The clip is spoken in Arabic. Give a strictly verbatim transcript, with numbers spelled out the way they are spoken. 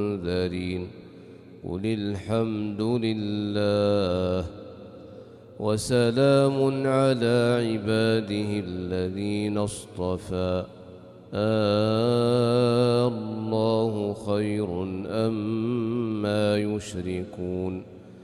المنذرين قل الحمد لله وسلام على عباده الذين اصطفى آه الله خير أما يشركون